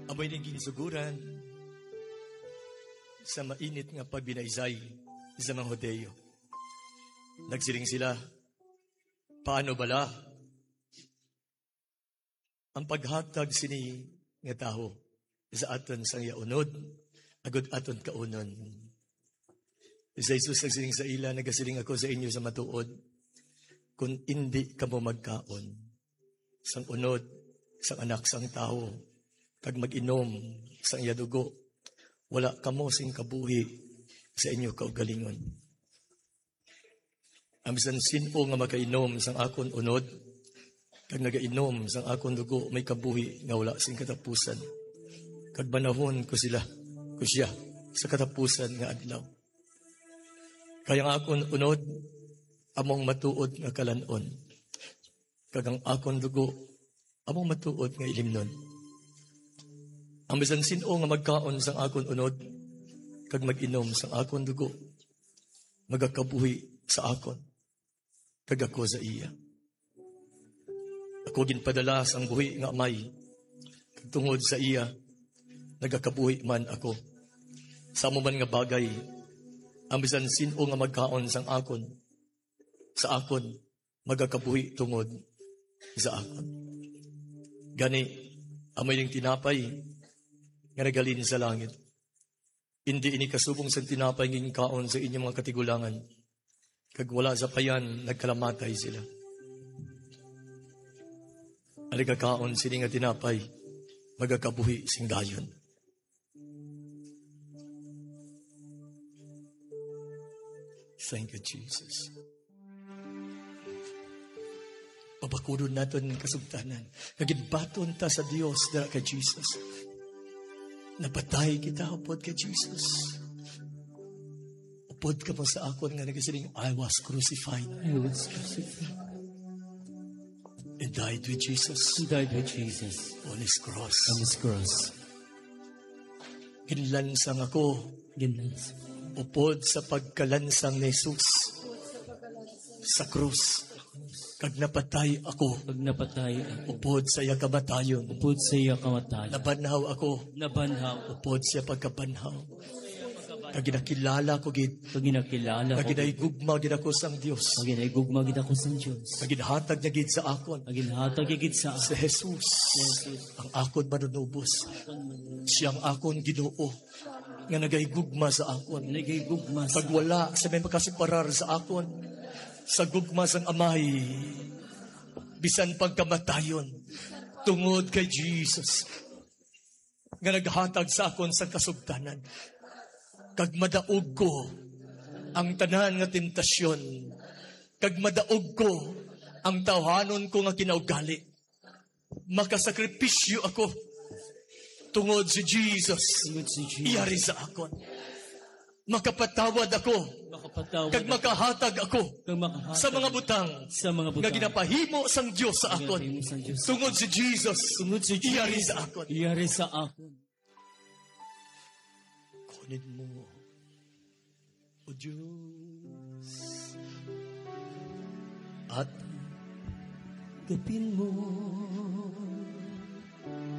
Amoy ning ginsuguran sa mainit nga pagbinaysay sa mga Hodeo. Nagsiling sila, paano bala ang paghatag sini nga taho sa aton sang yaunod, agud aton kaunon. Sa Jesus nagsiling sa ila, nagasiling ako sa inyo sa matuod, kung hindi ka mo magkaon sang unod, sang anak sang tao, kag mag-inom sang iya dugo, wala kamo sing kabuhi sa inyo kaugalingon. Ang bisan sino nga makainom sang akon unod, kag nagainom sang akon dugo, may kabuhi nga wala sing katapusan. Kag banahon ko siya sa katapusan nga adlaw. Kaya ang akon unod, among matuod nga kalanon. Kag ang akon dugo, among matuod nga ilimnon. Ang bisan sino nga magkaon sang akon unod, kag mag-inom sang akon dugo, magakabuhi sa akon, kag ako sa iya. Ako ginpadala sang buhi nga amay, kag tungod sa iya, nagakabuhi man ako. Sa mo man nga bagay, ang bisan sino nga magkaon sang akon, sa akon, magakabuhi tungod sa akon. Gani, amoy ning tinapay, nga nagalin sa langit. Hindi ini kasubong sa tinapay nging kaon sa inyong mga katigulangan. Kag wala sa payan, nagkalamatay sila. Aligakaon sini nga tinapay, magakabuhi sing dayon. Thank you, Jesus. Pabakudon natin kasugtanan. Kagidbaton ta sa Dios dara kay Jesus. Napatay kita upod kay Jesus. Upod ka mo sa akon nga nagasiling, I was crucified. I was crucified. And died with Jesus. He died with Jesus On His cross. on His cross. Ginlansang ako Ginansang upod sa pagkalansang ni Jesus sa krus. Kag napatay ako pag napatay ako, upod sa iya kamatayon. upod sa iya kamatayan, Nabanhaw ako nabanhaw, upod sa pagkabanhaw. Kag ginakilala ko gid, pag ginakilala kag ko, ginahigugma gid ako sang Dios. pag ginahigugma gid ako sa Diyos, Kag ginhatag niya gid sa akon pag ginhatag gid sa sa Jesus, ang akon manunubos. Siyang akon Ginoo nga nagahigugma sa akon. nagigugma sa Pag wala sa may makasiparar sa akon, sa gugma sang amay, bisan pagkamatayon, tungod kay Jesus, nga naghatag sa akon sa kasugtanan. Kag madaog ko ang tanan nga tentasyon, kag madaog ko ang tawhanon ko nga kinaugali. Makasakripisyo ako, tungod si Jesus, tungod si Jesus. iyari sa akon. Makapatawad ako, Makapatawad kag makahatag ako kag makahatag sa mga butang sa mga nga butang ginapahimo sang Dios sa akon. Ginapahimo sang Diyos. Tungod si Jesus, tungod si Jesus. iyari sa akon. Iyari sa akon. Kunin mo, O Diyos, at Gapin mo